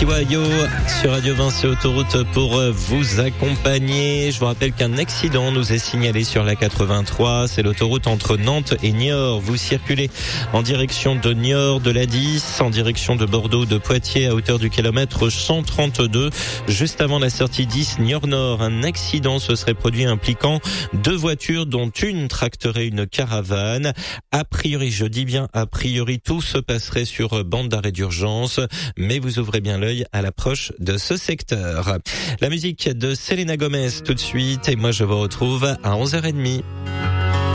Chihuahua sur Radio Vinci Autoroute pour vous accompagner. Je vous rappelle qu'un accident nous est signalé sur la 83. C'est l'autoroute entre Nantes et Niort. Vous circulez en direction de Niort, de la 10, en direction de Bordeaux, de Poitiers à hauteur du kilomètre 132. Juste avant la sortie 10 Niort-Nord, un accident se serait produit impliquant deux voitures dont une tracterait une caravane. A priori, je dis bien a priori, tout se passerait sur bande d'arrêt d'urgence, mais vous ouvrez bien l'œil à l'approche de ce secteur. La musique de Selena Gomez tout de suite, et moi je vous retrouve à 11h30.